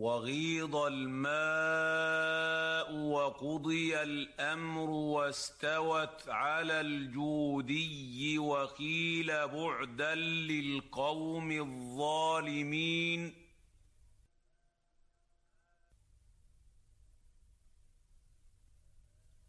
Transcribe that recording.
وغيض الماء وقضي الأمر واستوت على الجودي وقيل بعدا للقوم الظالمين